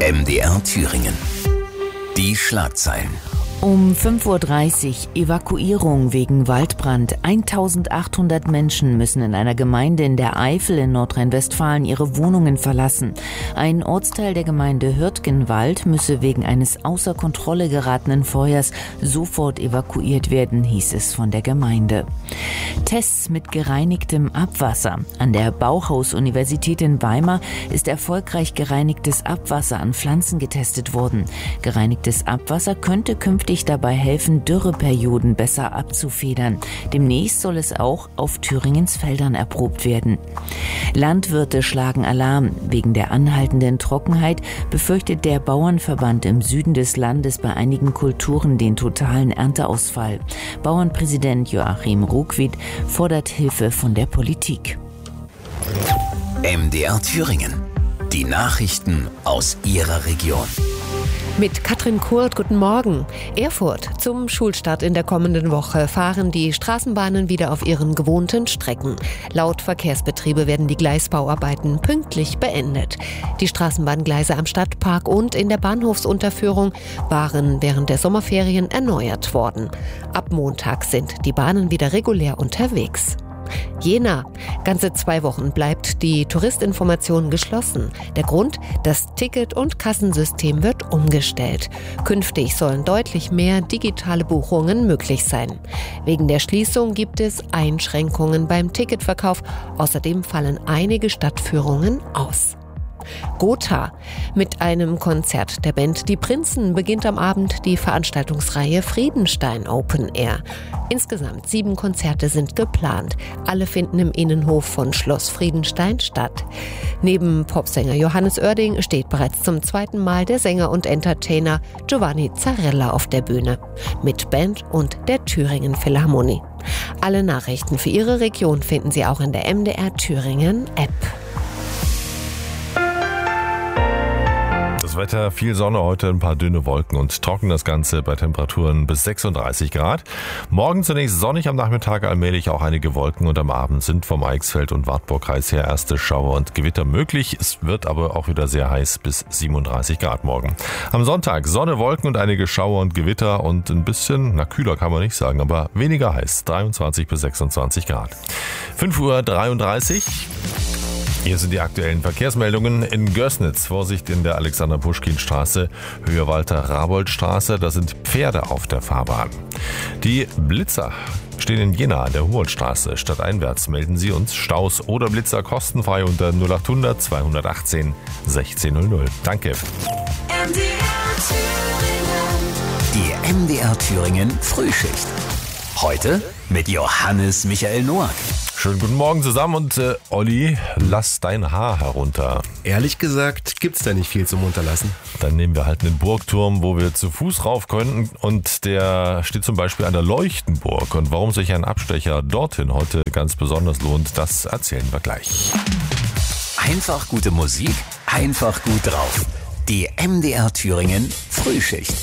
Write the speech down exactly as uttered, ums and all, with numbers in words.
M D R Thüringen. Die Schlagzeilen. Um fünf Uhr dreißig Evakuierung wegen Waldbrand. eintausendachthundert Menschen müssen in einer Gemeinde in der Eifel in Nordrhein-Westfalen ihre Wohnungen verlassen. Ein Ortsteil der Gemeinde Hürtgenwald müsse wegen eines außer Kontrolle geratenen Feuers sofort evakuiert werden, hieß es von der Gemeinde. Tests mit gereinigtem Abwasser. An der Bauhaus-Universität in Weimar ist erfolgreich gereinigtes Abwasser an Pflanzen getestet worden. Gereinigtes Abwasser könnte künftig dabei helfen, Dürreperioden besser abzufedern. Demnächst soll es auch auf Thüringens Feldern erprobt werden. Landwirte schlagen Alarm. Wegen der anhaltenden Trockenheit befürchtet der Bauernverband im Süden des Landes bei einigen Kulturen den totalen Ernteausfall. Bauernpräsident Joachim Ruckwied fordert Hilfe von der Politik. M D R Thüringen. Die Nachrichten aus Ihrer Region. Mit Katrin Kurt, guten Morgen. Erfurt. Zum Schulstart in der kommenden Woche fahren die Straßenbahnen wieder auf ihren gewohnten Strecken. Laut Verkehrsbetriebe werden die Gleisbauarbeiten pünktlich beendet. Die Straßenbahngleise am Stadtpark und in der Bahnhofsunterführung waren während der Sommerferien erneuert worden. Ab Montag sind die Bahnen wieder regulär unterwegs. Jena. Ganze zwei Wochen bleibt die Touristinformation geschlossen. Der Grund? Das Ticket- und Kassensystem wird umgestellt. Künftig sollen deutlich mehr digitale Buchungen möglich sein. Wegen der Schließung gibt es Einschränkungen beim Ticketverkauf. Außerdem fallen einige Stadtführungen aus. Gotha. Mit einem Konzert der Band Die Prinzen beginnt am Abend die Veranstaltungsreihe Friedenstein Open Air. Insgesamt sieben Konzerte sind geplant. Alle finden im Innenhof von Schloss Friedenstein statt. Neben Popsänger Johannes Oerding steht bereits zum zweiten Mal der Sänger und Entertainer Giovanni Zarella auf der Bühne. Mit Band und der Thüringen Philharmonie. Alle Nachrichten für Ihre Region finden Sie auch in der M D R Thüringen App. Das Wetter, viel Sonne heute, ein paar dünne Wolken und trocken das Ganze bei Temperaturen bis sechsunddreißig Grad. Morgen zunächst sonnig, am Nachmittag allmählich auch einige Wolken und am Abend sind vom Eichsfeld und Wartburgkreis her erste Schauer und Gewitter möglich. Es wird aber auch wieder sehr heiß bis siebenunddreißig Grad morgen. Am Sonntag Sonne, Wolken und einige Schauer und Gewitter und ein bisschen, na kühler kann man nicht sagen, aber weniger heiß, dreiundzwanzig bis sechsundzwanzig Grad. fünf Uhr dreiunddreißig. Hier sind die aktuellen Verkehrsmeldungen in Gößnitz. Vorsicht in der Alexander-Puschkin-Straße, Höhe Walter-Rabold-Straße. Da sind Pferde auf der Fahrbahn. Die Blitzer stehen in Jena an der Humboldtstraße. Stadteinwärts melden Sie uns Staus oder Blitzer kostenfrei unter null acht hundert zweihundertachtzehn sechzehn null null. Danke. Die M D R Thüringen Frühschicht. Heute mit Johannes Michael Noack. Schönen guten Morgen zusammen und äh, Olli, lass dein Haar herunter. Ehrlich gesagt gibt's da nicht viel zum Unterlassen. Dann nehmen wir halt einen Burgturm, wo wir zu Fuß rauf können und der steht zum Beispiel an der Leuchtenburg. Und warum sich ein Abstecher dorthin heute ganz besonders lohnt, das erzählen wir gleich. Einfach gute Musik, einfach gut drauf. Die M D R Thüringen Frühschicht.